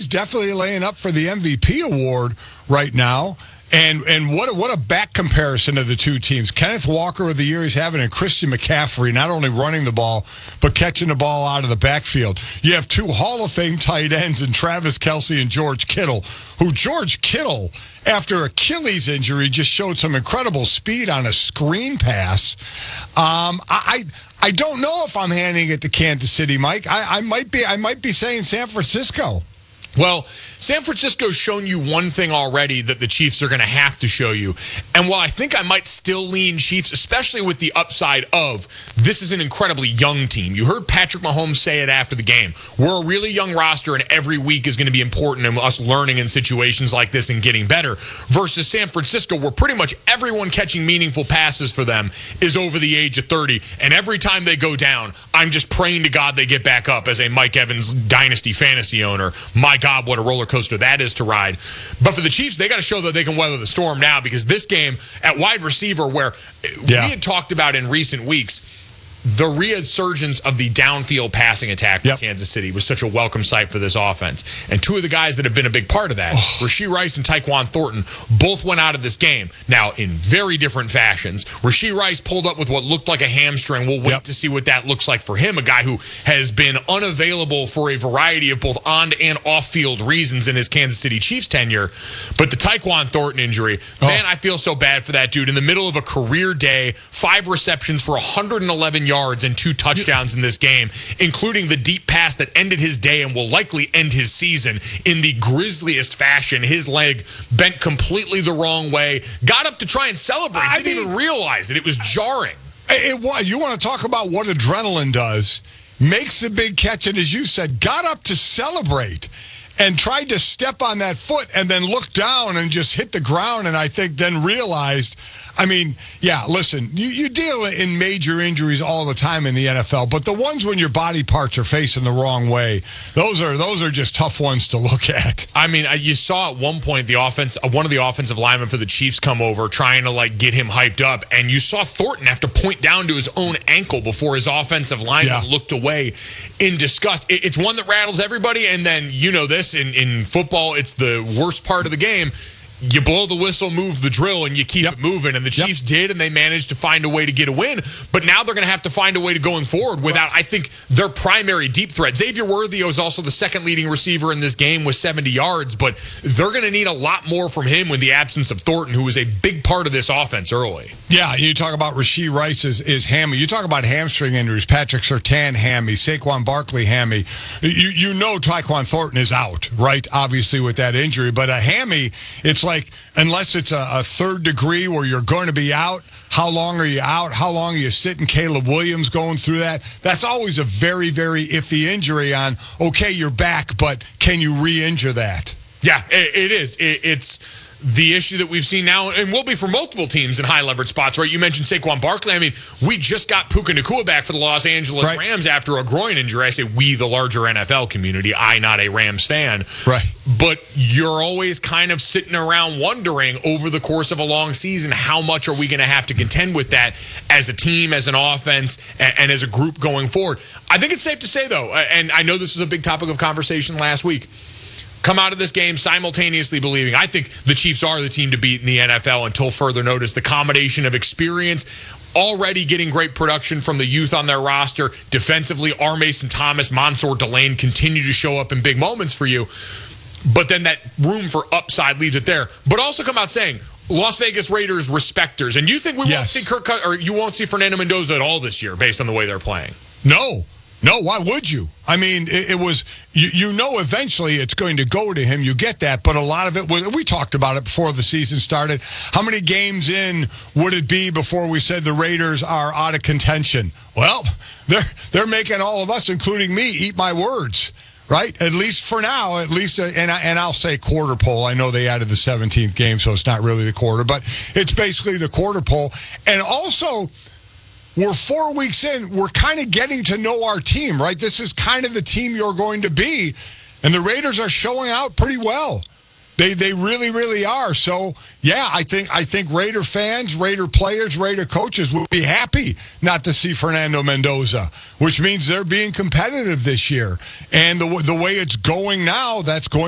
is definitely laying up for the MVP award right now. And what a back comparison of the two teams. Kenneth Walker of the year he's having, and Christian McCaffrey not only running the ball, but catching the ball out of the backfield. You have two Hall of Fame tight ends in Travis Kelce and George Kittle, who George Kittle, after Achilles injury, just showed some incredible speed on a screen pass. I don't know if I'm handing it to Kansas City, Mike. I might be saying San Francisco. Well, San Francisco's shown you one thing already that the Chiefs are going to have to show you. And while I think I might still lean Chiefs, especially with the upside of this is an incredibly young team. You heard Patrick Mahomes say it after the game. We're a really young roster, and every week is going to be important in us learning in situations like this and getting better. Versus San Francisco, where pretty much everyone catching meaningful passes for them is over the age of 30. And every time they go down, I'm just praying to God they get back up as a Mike Evans dynasty fantasy owner. My God, what a roller coaster that is to ride. But for the Chiefs, they got to show that they can weather the storm now, because this game at wide receiver, where we had talked about in recent weeks, the resurgence of the downfield passing attack for Kansas City was such a welcome sight for this offense. And two of the guys that have been a big part of that, Rashee Rice and Tyquan Thornton, both went out of this game. Now, in very different fashions. Rashee Rice pulled up with what looked like a hamstring. We'll wait to see what that looks like for him, a guy who has been unavailable for a variety of both on- and off-field reasons in his Kansas City Chiefs tenure. But the Tyquan Thornton injury, man, I feel so bad for that dude. In the middle of a career day, 5 receptions for 111 yards and 2 touchdowns in this game, including the deep pass that ended his day and will likely end his season in the grisliest fashion. His leg bent completely the wrong way, got up to try and celebrate, didn't even realize it. It was jarring. It was. You want to talk about what adrenaline does. Makes the big catch, and as you said, got up to celebrate and tried to step on that foot and then looked down and just hit the ground, and I think then realized, I mean, yeah, listen, you deal in major injuries all the time in the NFL, but the ones when your body parts are facing the wrong way, those are just tough ones to look at. I mean, you saw at one point one of the offensive linemen for the Chiefs come over trying to get him hyped up, and you saw Thornton have to point down to his own ankle before his offensive lineman looked away in disgust. It's one that rattles everybody, and then you know this, in football, it's the worst part of the game. You blow the whistle, move the drill, and you keep it moving. And the Chiefs did, and they managed to find a way to get a win. But now they're going to have to find a way to going forward without, I think, their primary deep threat. Xavier Worthy was also the second leading receiver in this game with 70 yards, but they're going to need a lot more from him with the absence of Thornton, who was a big part of this offense early. Yeah, you talk about Rashee Rice is hammy. You talk about hamstring injuries. Patrick Surtain, hammy. Saquon Barkley, hammy. You know Tyquan Thornton is out, right? Obviously with that injury. But a hammy, it's like, unless it's a third degree where you're going to be out, how long are you out? How long are you sitting? Caleb Williams going through that. That's always a very, very iffy injury on, okay, you're back, but can you re-injure that? Yeah, it is. It's the issue that we've seen now, and will be for multiple teams in high-leverage spots, right? You mentioned Saquon Barkley. I mean, we just got Puka Nacua back for the Los Angeles Rams after a groin injury. I say we, the larger NFL community. I, not a Rams fan. Right. But you're always kind of sitting around wondering over the course of a long season, how much are we going to have to contend with that as a team, as an offense, and as a group going forward? I think it's safe to say, though, and I know this was a big topic of conversation last week, come out of this game simultaneously believing, I think the Chiefs are the team to beat in the NFL until further notice. The combination of experience, already getting great production from the youth on their roster, defensively, R. Mason Thomas, Mansour Delane continue to show up in big moments for you. But then that room for upside leaves it there. But also come out saying, Las Vegas Raiders respecters. And you think we won't see you won't see Fernando Mendoza at all this year based on the way they're playing? No, why would you? I mean, it was, you know eventually it's going to go to him. You get that, but a lot of it, we talked about it before the season started. How many games in would it be before we said the Raiders are out of contention? Well, they're making all of us, including me, eat my words. Right? At least for now, and I'll say quarter pole. I know they added the 17th game, so it's not really the quarter, but it's basically the quarter pole. And also, we're 4 weeks in. We're kind of getting to know our team, right? This is kind of the team you're going to be. And the Raiders are showing out pretty well. They really, really are. So, yeah, I think Raider fans, Raider players, Raider coaches will be happy not to see Fernando Mendoza, which means they're being competitive this year. And the way it's going now, that's going